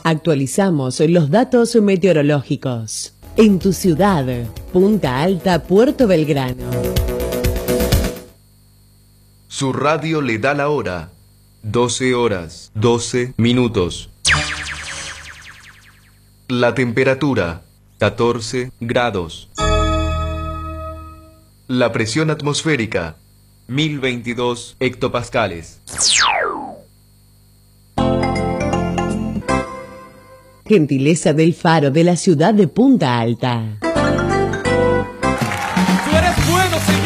Actualizamos los datos meteorológicos. En tu ciudad, Punta Alta, Puerto Belgrano. Su radio le da la hora. 12 horas, 12 minutos. La temperatura, 14 grados. La presión atmosférica, 1022 hectopascales. Gentileza del Faro de la ciudad de Punta Alta.